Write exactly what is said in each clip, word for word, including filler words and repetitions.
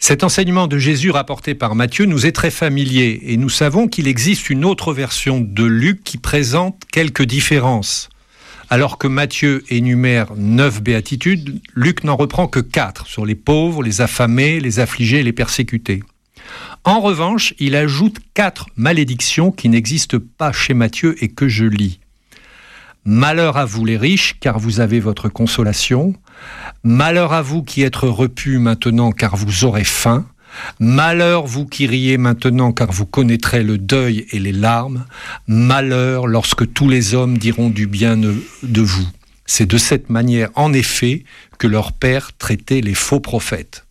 Cet enseignement de Jésus rapporté par Matthieu nous est très familier et nous savons qu'il existe une autre version de Luc qui présente quelques différences. Alors que Matthieu énumère neuf béatitudes, Luc n'en reprend que quatre sur les pauvres, les affamés, les affligés et les persécutés. En revanche, il ajoute quatre malédictions qui n'existent pas chez Matthieu et que je lis. Malheur à vous les riches, car vous avez votre consolation. Malheur à vous qui êtes repus maintenant, car vous aurez faim. Malheur vous qui riez maintenant, car vous connaîtrez le deuil et les larmes. Malheur lorsque tous les hommes diront du bien de vous. C'est de cette manière, en effet, que leur père traitait les faux prophètes.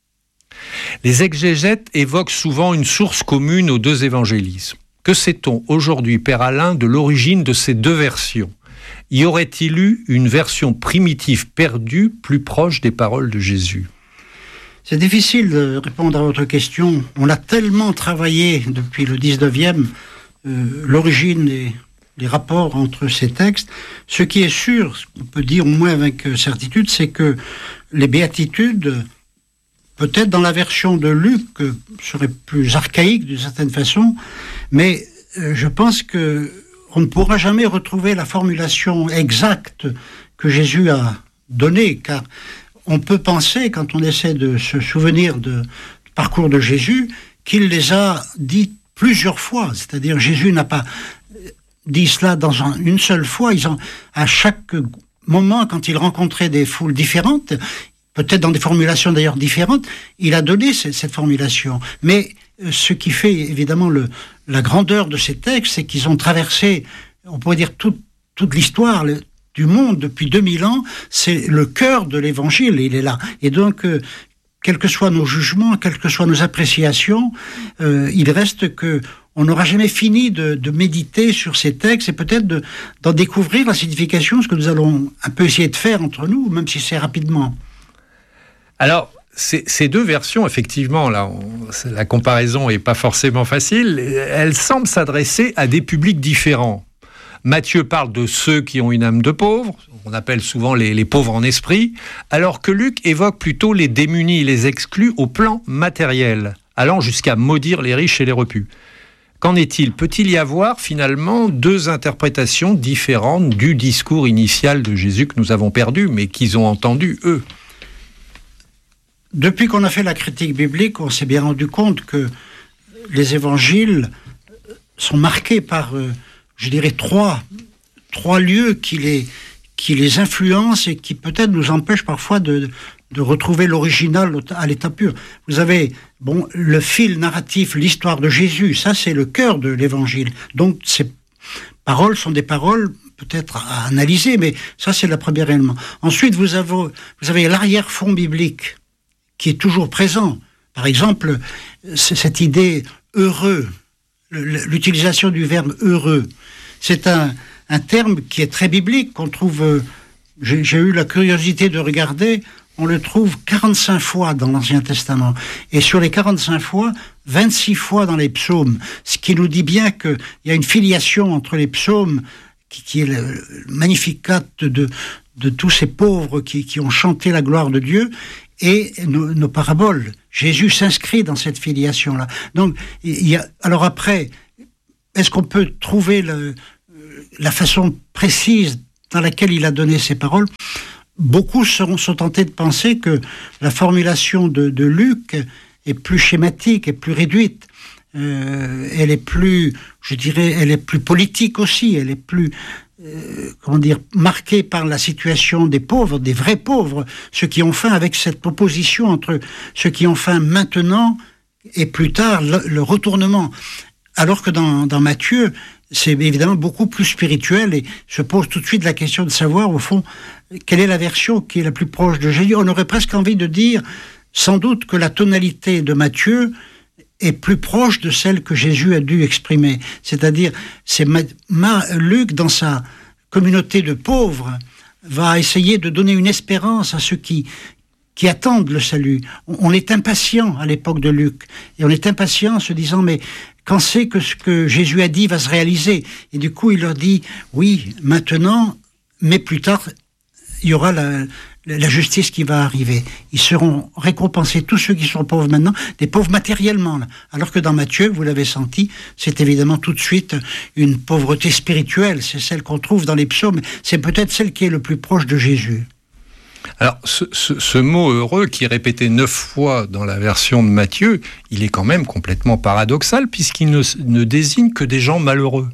Les exégètes évoquent souvent une source commune aux deux évangélismes. Que sait-on aujourd'hui, Père Alain, de l'origine de ces deux versions ? Y aurait-il eu une version primitive perdue, plus proche des paroles de Jésus ? C'est difficile de répondre à votre question. On a tellement travaillé depuis le dix-neuvième, euh, l'origine et les rapports entre ces textes. Ce qui est sûr, ce qu'on peut dire au moins avec certitude, c'est que les béatitudes, peut-être dans la version de Luc, seraient plus archaïques d'une certaine façon, mais euh, je pense que on ne pourra jamais retrouver la formulation exacte que Jésus a donnée, car on peut penser, quand on essaie de se souvenir de, du parcours de Jésus, qu'il les a dites plusieurs fois. C'est-à-dire, Jésus n'a pas dit cela dans un, une seule fois. Ils ont, à chaque moment, quand il rencontrait des foules différentes, peut-être dans des formulations d'ailleurs différentes, il a donné cette, cette formulation. Mais ce qui fait évidemment le, la grandeur de ces textes, c'est qu'ils ont traversé, on pourrait dire, toute, toute l'histoire le, du monde depuis deux mille ans. C'est le cœur de l'évangile, il est là. Et donc, euh, quels que soient nos jugements, quelles que soient nos appréciations, euh, il reste que on n'aura jamais fini de, de méditer sur ces textes et peut-être de, d'en découvrir la signification, ce que nous allons un peu essayer de faire entre nous, même si c'est rapidement. Alors, Ces, ces deux versions, effectivement, là, on, la comparaison n'est pas forcément facile, elles semblent s'adresser à des publics différents. Matthieu parle de ceux qui ont une âme de pauvre, on appelle souvent les, les pauvres en esprit, alors que Luc évoque plutôt les démunis, les exclus au plan matériel, allant jusqu'à maudire les riches et les repus. Qu'en est-il ? Peut-il y avoir finalement deux interprétations différentes du discours initial de Jésus que nous avons perdu, mais qu'ils ont entendu, eux ? Depuis qu'on a fait la critique biblique, on s'est bien rendu compte que les évangiles sont marqués par, euh, je dirais, trois, trois lieux qui les, qui les influencent et qui peut-être nous empêchent parfois de, de retrouver l'original à l'état pur. Vous avez bon, le fil narratif, l'histoire de Jésus, ça c'est le cœur de l'évangile. Donc ces paroles sont des paroles peut-être à analyser, mais ça c'est le premier élément. Ensuite, vous avez, vous avez l'arrière-fond biblique qui est toujours présent. Par exemple, c'est cette idée « heureux », l'utilisation du verbe « heureux ». C'est un, un terme qui est très biblique, qu'on trouve... J'ai, j'ai eu la curiosité de regarder, on le trouve quarante-cinq fois dans l'Ancien Testament. Et sur les quarante-cinq fois, vingt-six fois dans les psaumes. Ce qui nous dit bien qu'il y a une filiation entre les psaumes, qui, qui est le magnificat de, de tous ces pauvres qui, qui ont chanté la gloire de Dieu, et nos, nos paraboles. Jésus s'inscrit dans cette filiation-là. Donc, il y a, alors après, est-ce qu'on peut trouver le, la façon précise dans laquelle il a donné ces paroles ? Beaucoup seront, sont tentés de penser que la formulation de, de Luc est plus schématique, est plus réduite. Euh, elle est plus, je dirais, elle est plus politique aussi, elle est plus... Euh, comment dire, marqué par la situation des pauvres, des vrais pauvres, ceux qui ont faim, avec cette opposition entre ceux qui ont faim maintenant et plus tard, le, le retournement. Alors que dans, dans Matthieu, c'est évidemment beaucoup plus spirituel et se pose tout de suite la question de savoir, au fond, quelle est la version qui est la plus proche de Jésus. On aurait presque envie de dire, sans doute, que la tonalité de Matthieu est plus proche de celle que Jésus a dû exprimer. C'est-à-dire, c'est Ma- Ma- Luc, dans sa communauté de pauvres, va essayer de donner une espérance à ceux qui, qui attendent le salut. On, on est impatient à l'époque de Luc, et on est impatient en se disant, mais quand c'est que ce que Jésus a dit va se réaliser ? Et du coup, il leur dit, oui, maintenant, mais plus tard, il y aura la, la justice qui va arriver. Ils seront récompensés, tous ceux qui sont pauvres maintenant, des pauvres matériellement. Là. Alors que dans Matthieu, vous l'avez senti, c'est évidemment tout de suite une pauvreté spirituelle. C'est celle qu'on trouve dans les psaumes. C'est peut-être celle qui est le plus proche de Jésus. Alors, ce, ce, ce mot heureux qui est répété neuf fois dans la version de Matthieu, il est quand même complètement paradoxal puisqu'il ne, ne désigne que des gens malheureux.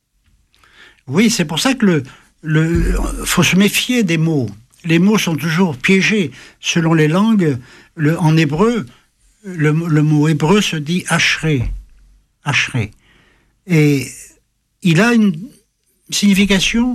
Oui, c'est pour ça que le, le, faut se méfier des mots. Les mots sont toujours piégés selon les langues. Le, en hébreu, le, le mot hébreu se dit ashré, ashré, et il a une signification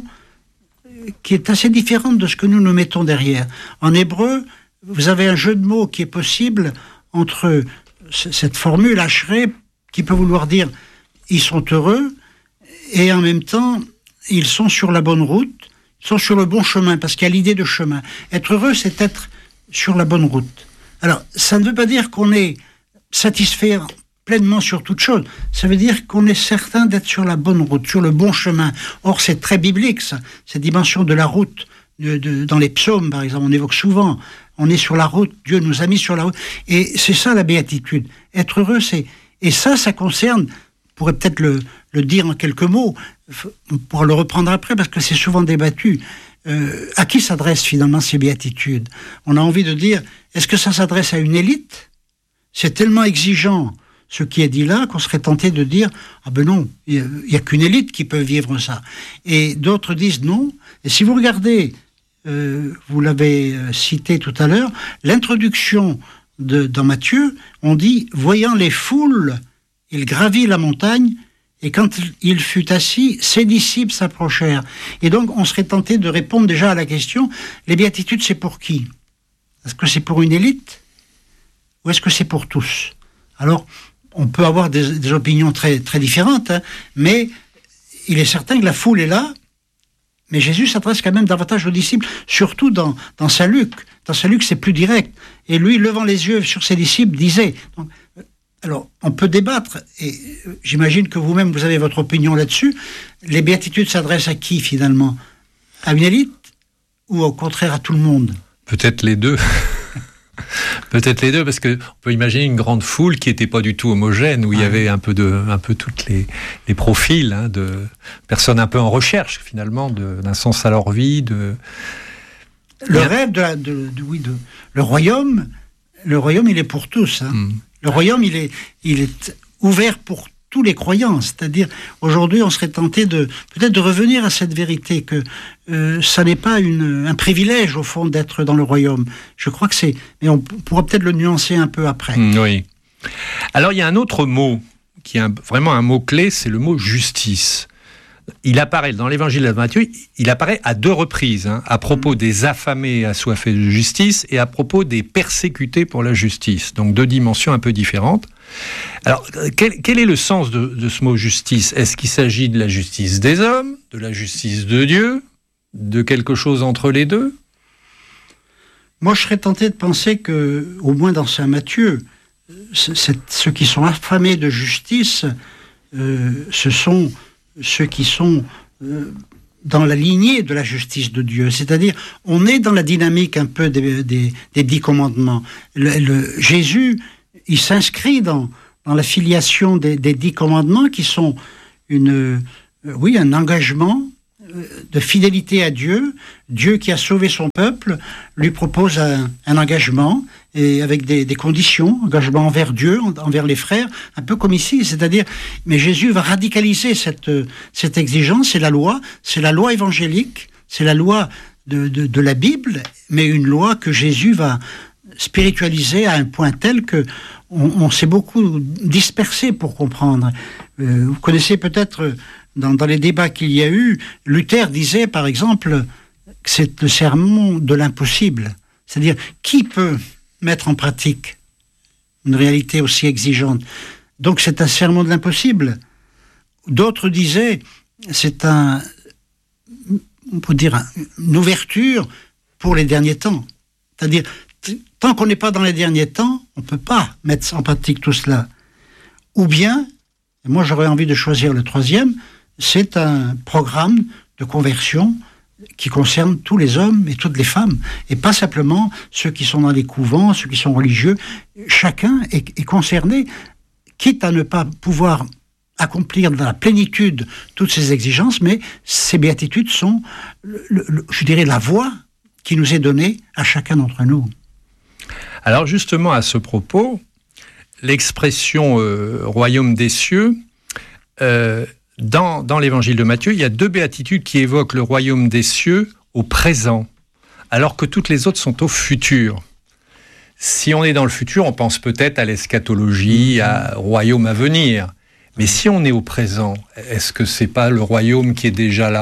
qui est assez différente de ce que nous nous mettons derrière. En hébreu, vous avez un jeu de mots qui est possible entre cette formule ashré qui peut vouloir dire ils sont heureux et en même temps ils sont sur la bonne route. Ils sont sur le bon chemin, parce qu'il y a l'idée de chemin. Être heureux, c'est être sur la bonne route. Alors, ça ne veut pas dire qu'on est satisfait pleinement sur toute chose. Ça veut dire qu'on est certain d'être sur la bonne route, sur le bon chemin. Or, c'est très biblique, ça. Cette dimension de la route, de, de, dans les psaumes, par exemple, on évoque souvent. On est sur la route, Dieu nous a mis sur la route. Et c'est ça, la béatitude. Être heureux, c'est... Et ça, ça concerne... On pourrait peut-être le, le dire en quelques mots, on pourra le reprendre après parce que c'est souvent débattu. Euh, à qui s'adressent finalement ces béatitudes ? On a envie de dire, est-ce que ça s'adresse à une élite ? C'est tellement exigeant ce qui est dit là qu'on serait tenté de dire, ah ben non, il n'y a, a qu'une élite qui peut vivre ça. Et d'autres disent non. Et si vous regardez, euh, vous l'avez cité tout à l'heure, l'introduction de, dans Matthieu, on dit, voyant les foules, il gravit la montagne, et quand il fut assis, ses disciples s'approchèrent. Et donc, on serait tenté de répondre déjà à la question, les béatitudes, c'est pour qui ? Est-ce que c'est pour une élite ? Ou est-ce que c'est pour tous ? Alors, on peut avoir des, des opinions très, très différentes, hein, mais il est certain que la foule est là, mais Jésus s'adresse quand même davantage aux disciples, surtout dans, dans Saint Luc. Dans Saint Luc, c'est plus direct. Et lui, levant les yeux sur ses disciples, disait... Donc, alors, on peut débattre, et j'imagine que vous-même, vous avez votre opinion là-dessus. Les béatitudes s'adressent à qui, finalement ? À une élite ou au contraire à tout le monde ? Peut-être les deux. Peut-être les deux, parce qu'on peut imaginer une grande foule qui n'était pas du tout homogène, où ah. il y avait un peu, de, un peu toutes les, les profils hein, de personnes un peu en recherche, finalement, de, d'un sens à leur vie. De... Le Bien. rêve de, la, de, de, oui, de... Le royaume, le royaume, il est pour tous, hein. Mm. Le royaume, il est, il est ouvert pour tous les croyants. C'est-à-dire, aujourd'hui, on serait tenté de peut-être de revenir à cette vérité que euh, ça n'est pas une, un privilège, au fond, d'être dans le royaume. Je crois que c'est... Mais on pourra peut-être le nuancer un peu après. Mmh, oui. Alors, il y a un autre mot, qui est un, vraiment un mot-clé, c'est le mot « justice ». Il apparaît dans l'évangile de Matthieu, il apparaît à deux reprises, hein, à propos des affamés et assoiffés de justice et à propos des persécutés pour la justice. Donc deux dimensions un peu différentes. Alors, quel, quel est le sens de, de ce mot justice ? Est-ce qu'il s'agit de la justice des hommes, de la justice de Dieu, de quelque chose entre les deux ? Moi, je serais tenté de penser que, au moins dans Saint Matthieu, c'est, ceux qui sont affamés de justice, euh, ce sont ceux qui sont euh, dans la lignée de la justice de Dieu. C'est-à-dire, on est dans la dynamique un peu des, des, des dix commandements. Le, le, Jésus, il s'inscrit dans, dans la filiation des, des dix commandements qui sont une, euh, oui, un engagement de fidélité à Dieu. Dieu qui a sauvé son peuple lui propose un, un engagement et avec des, des conditions, engagement envers Dieu, envers les frères, un peu comme ici, c'est-à-dire, mais Jésus va radicaliser cette, cette exigence, c'est la loi, c'est la loi évangélique, c'est la loi de, de, de la Bible, mais une loi que Jésus va spiritualiser à un point tel que on, on s'est beaucoup dispersé pour comprendre. Euh, vous connaissez peut-être Dans, dans les débats qu'il y a eu, Luther disait, par exemple, que c'est le sermon de l'impossible. C'est-à-dire, qui peut mettre en pratique une réalité aussi exigeante ? Donc, c'est un sermon de l'impossible. D'autres disaient, c'est un, on peut dire, une ouverture pour les derniers temps. C'est-à-dire, t- tant qu'on n'est pas dans les derniers temps, on ne peut pas mettre en pratique tout cela. Ou bien, et moi j'aurais envie de choisir le troisième, c'est un programme de conversion qui concerne tous les hommes et toutes les femmes, et pas simplement ceux qui sont dans les couvents, ceux qui sont religieux. Chacun est, est concerné, quitte à ne pas pouvoir accomplir dans la plénitude toutes ces exigences, mais ces béatitudes sont, le, le, je dirais, la voie qui nous est donnée à chacun d'entre nous. Alors justement, à ce propos, l'expression euh, « royaume des cieux euh, », Dans, dans l'évangile de Matthieu, il y a deux béatitudes qui évoquent le royaume des cieux au présent, alors que toutes les autres sont au futur. Si on est dans le futur, on pense peut-être à l'eschatologie, à royaume à venir. Mais si on est au présent, est-ce que c'est pas le royaume qui est déjà là ?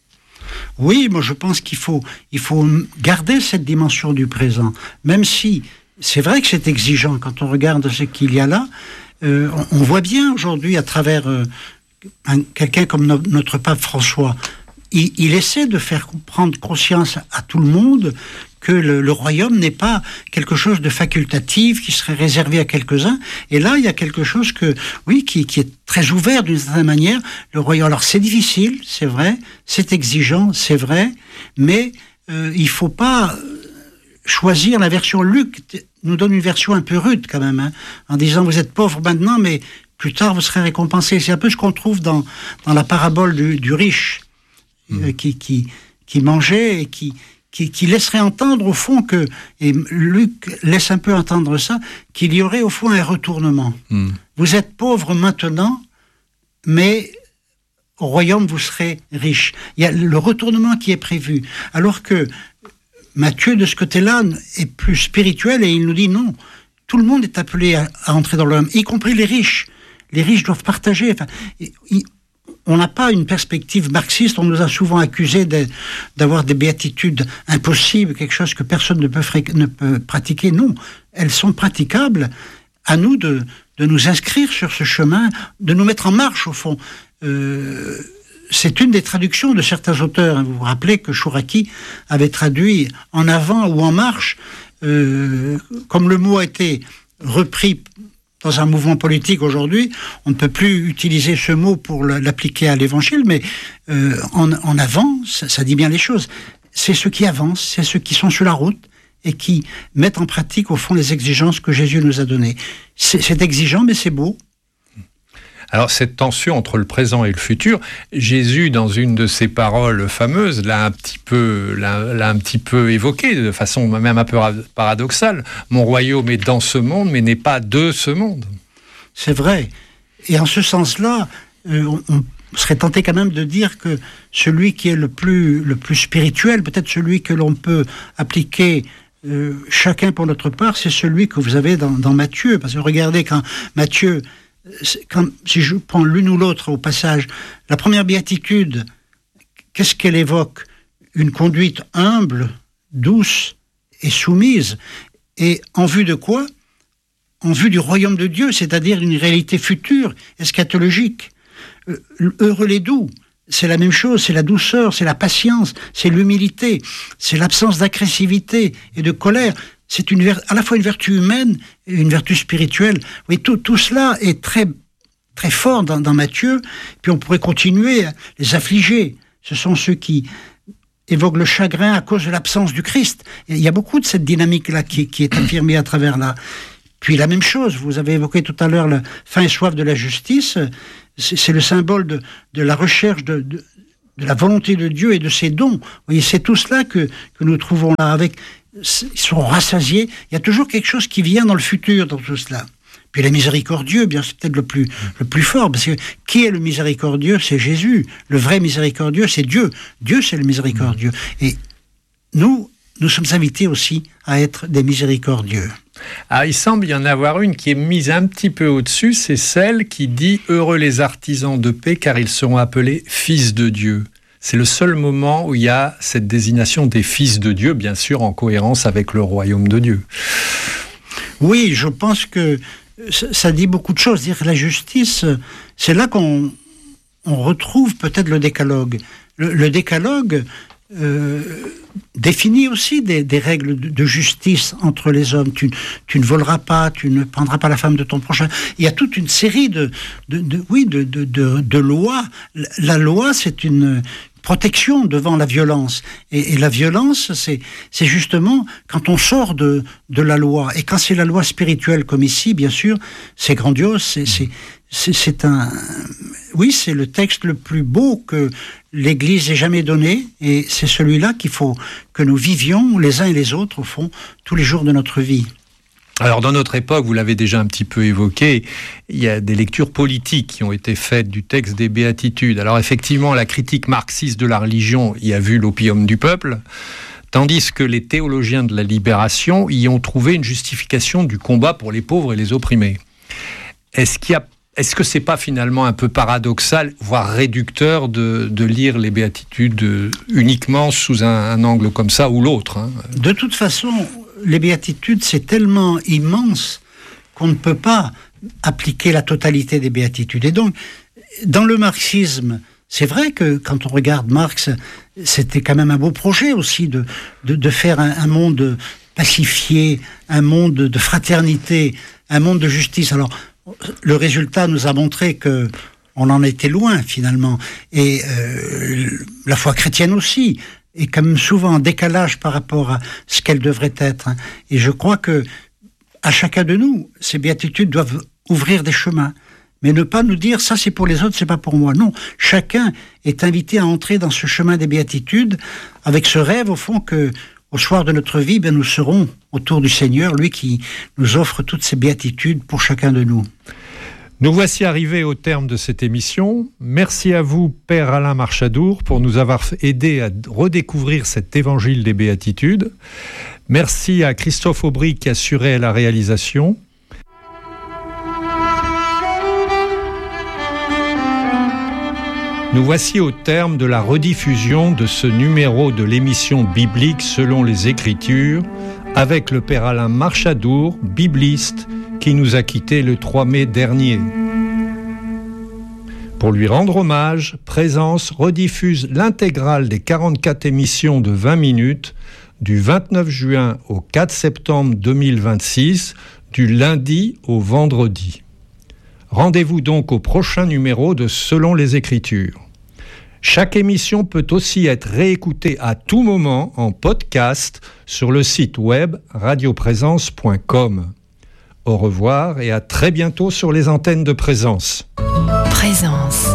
Oui, moi je pense qu'il faut, il faut garder cette dimension du présent, même si c'est vrai que c'est exigeant quand on regarde ce qu'il y a là. Euh, on, on voit bien aujourd'hui à travers euh, un, quelqu'un comme no, notre pape François, il, il essaie de faire prendre conscience à tout le monde que le, le royaume n'est pas quelque chose de facultatif qui serait réservé à quelques-uns. Et là, il y a quelque chose que, oui, qui, qui est très ouvert d'une certaine manière. Le royaume, alors c'est difficile, c'est vrai, c'est exigeant, c'est vrai, mais euh, il faut pas choisir la version. Luc nous donne une version un peu rude quand même, hein, en disant vous êtes pauvres maintenant, mais plus tard vous serez récompensés. C'est un peu ce qu'on trouve dans, dans la parabole du, du riche mmh. euh, qui, qui, qui mangeait et qui Qui, qui laisserait entendre au fond que, et Luc laisse un peu entendre ça, qu'il y aurait au fond un retournement. Mm. Vous êtes pauvre maintenant, mais au royaume vous serez riche. Il y a le retournement qui est prévu. Alors que Matthieu, de ce côté-là, est plus spirituel et il nous dit non, tout le monde est appelé à, à entrer dans le royaume, y compris les riches. Les riches doivent partager. Enfin, il, on n'a pas une perspective marxiste, on nous a souvent accusés de, d'avoir des béatitudes impossibles, quelque chose que personne ne peut, fré- ne peut pratiquer. Non, elles sont praticables. À nous de, de nous inscrire sur ce chemin, de nous mettre en marche au fond. Euh, c'est une des traductions de certains auteurs. Vous vous rappelez que Chouraki avait traduit en avant ou en marche, euh, comme le mot a été repris dans un mouvement politique aujourd'hui, on ne peut plus utiliser ce mot pour l'appliquer à l'évangile, mais euh, en, en avant, ça, ça dit bien les choses. C'est ceux qui avancent, c'est ceux qui sont sur la route et qui mettent en pratique, au fond, les exigences que Jésus nous a données. C'est, c'est exigeant, mais c'est beau. Alors, cette tension entre le présent et le futur, Jésus, dans une de ses paroles fameuses, l'a un petit peu, l'a, l'a un petit peu évoqué, de façon même un peu paradoxale. Mon royaume est dans ce monde, mais n'est pas de ce monde. C'est vrai. Et en ce sens-là, euh, on, on serait tenté quand même de dire que celui qui est le plus, le plus spirituel, peut-être celui que l'on peut appliquer euh, chacun pour notre part, c'est celui que vous avez dans, dans Matthieu. Parce que regardez, quand Matthieu... Quand, si je prends l'une ou l'autre au passage, la première béatitude, qu'est-ce qu'elle évoque ? Une conduite humble, douce et soumise. Et en vue de quoi ? En vue du royaume de Dieu, c'est-à-dire une réalité future, eschatologique. Heureux les doux, c'est la même chose, c'est la douceur, c'est la patience, c'est l'humilité, c'est l'absence d'agressivité et de colère. C'est une ver- à la fois une vertu humaine et une vertu spirituelle. Oui, tout, tout cela est très, très fort dans, dans Matthieu. Puis on pourrait continuer. Les affligés, ce sont ceux qui évoquent le chagrin à cause de l'absence du Christ. Et il y a beaucoup de cette dynamique-là qui, qui est affirmée à travers là. Puis la même chose, vous avez évoqué tout à l'heure la faim et soif de la justice. C'est, c'est le symbole de, de la recherche de, de, de la volonté de Dieu et de ses dons. Vous voyez, c'est tout cela que, que nous trouvons là avec... Ils sont rassasiés. Il y a toujours quelque chose qui vient dans le futur, dans tout cela. Puis le miséricordieux, bien, c'est peut-être le plus, le plus fort, parce que qui est le miséricordieux ? C'est Jésus. Le vrai miséricordieux, c'est Dieu. Dieu, c'est le miséricordieux. Et nous, nous sommes invités aussi à être des miséricordieux. Ah, il semble y en avoir une qui est mise un petit peu au-dessus, c'est celle qui dit « Heureux les artisans de paix, car ils seront appelés fils de Dieu ». C'est le seul moment où il y a cette désignation des fils de Dieu, bien sûr en cohérence avec le royaume de Dieu. Oui, je pense que ça dit beaucoup de choses. Dire la justice, c'est là qu'on on retrouve peut-être le décalogue. Le, le décalogue euh, définit aussi des, des règles de, de justice entre les hommes. Tu, tu ne voleras pas, tu ne prendras pas la femme de ton prochain. Il y a toute une série de, de, de oui, de, de, de, de lois. La loi, c'est une protection devant la violence. Et, et la violence, c'est, c'est justement quand on sort de, de la loi. Et quand c'est la loi spirituelle, comme ici, bien sûr, c'est grandiose. C'est, c'est, c'est, c'est un... Oui, c'est le texte le plus beau que l'Église ait jamais donné. Et c'est celui-là qu'il faut que nous vivions, les uns et les autres, au fond, tous les jours de notre vie. Alors, dans notre époque, vous l'avez déjà un petit peu évoqué, il y a des lectures politiques qui ont été faites du texte des Béatitudes. Alors, effectivement, la critique marxiste de la religion y a vu l'opium du peuple, tandis que les théologiens de la libération y ont trouvé une justification du combat pour les pauvres et les opprimés. Est-ce qu'il y a Est-ce que c'est pas finalement un peu paradoxal, voire réducteur, de, de lire les Béatitudes uniquement sous un, un angle comme ça ou l'autre, hein ? De toute façon, les Béatitudes, c'est tellement immense qu'on ne peut pas appliquer la totalité des Béatitudes. Et donc, dans le marxisme, c'est vrai que quand on regarde Marx, c'était quand même un beau projet aussi de, de, de faire un, un monde pacifié, un monde de fraternité, un monde de justice. Alors, le résultat nous a montré que on en était loin finalement, et euh, la foi chrétienne aussi est quand même souvent en décalage par rapport à ce qu'elle devrait être. Et je crois que à chacun de nous, ces béatitudes doivent ouvrir des chemins, mais ne pas nous dire ça c'est pour les autres, c'est pas pour moi. Non, chacun est invité à entrer dans ce chemin des béatitudes avec ce rêve au fond que au soir de notre vie, ben, nous serons autour du Seigneur, lui qui nous offre toutes ces béatitudes pour chacun de nous. Nous voici arrivés au terme de cette émission. Merci à vous, Père Alain Marchadour, pour nous avoir aidé à redécouvrir cet évangile des béatitudes. Merci à Christophe Aubry qui assurait la réalisation. Nous voici au terme de la rediffusion de ce numéro de l'émission biblique selon les Écritures, avec le Père Alain Marchadour, bibliste, qui nous a quittés le trois mai dernier. Pour lui rendre hommage, Présence rediffuse l'intégrale des quarante-quatre émissions de vingt minutes du vingt-neuf juin au quatre septembre deux mille vingt-six, du lundi au vendredi. Rendez-vous donc au prochain numéro de Selon les Écritures. Chaque émission peut aussi être réécoutée à tout moment en podcast sur le site web radio présence point com. Au revoir et à très bientôt sur les antennes de Présence. Présence.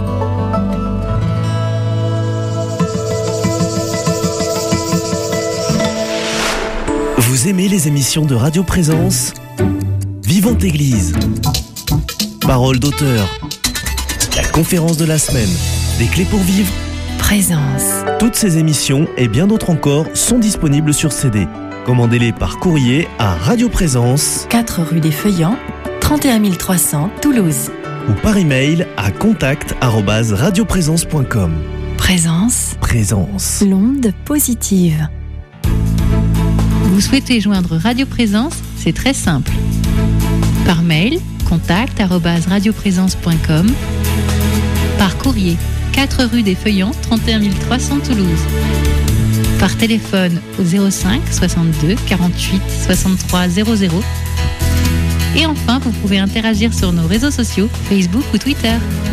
Vous aimez les émissions de Radio Présence ? Vivante Église. Parole d'auteur. La conférence de la semaine. Des clés pour vivre. Présence. Toutes ces émissions et bien d'autres encore sont disponibles sur C D. Commandez-les par courrier à Radio Présence, quatre rue des Feuillants, trente et un mille trois cents, Toulouse. ou par email à contact arobase radioprésence point com. Présence. Présence. L'onde positive. Vous souhaitez joindre Radio Présence ? C'est très simple. Par mail, contact arobase radioprésence point com. Par courrier, quatre rue des Feuillants, trente et un mille trois cents, Toulouse. Par téléphone au zéro cinq soixante-deux quarante-huit soixante-trois zéro zéro. Et enfin, vous pouvez interagir sur nos réseaux sociaux, Facebook ou Twitter.